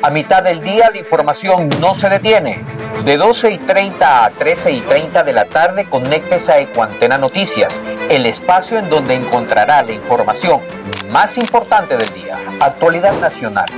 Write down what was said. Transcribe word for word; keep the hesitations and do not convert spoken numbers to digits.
A mitad del día la información no se detiene. De doce y treinta a trece y treinta de la tarde, conéctese a Ecuantena Noticias, el espacio en donde encontrará la información más importante del día. Actualidad nacional,